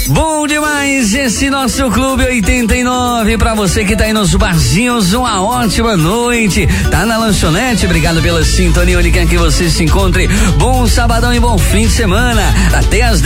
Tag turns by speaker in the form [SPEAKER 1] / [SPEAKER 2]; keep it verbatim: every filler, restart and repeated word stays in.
[SPEAKER 1] Bom demais esse nosso Clube oitenta e nove, pra você que tá aí nos barzinhos, uma ótima noite, tá na lanchonete, obrigado pela sintonia, onde quer que você se encontre, bom sabadão e bom fim de semana, até as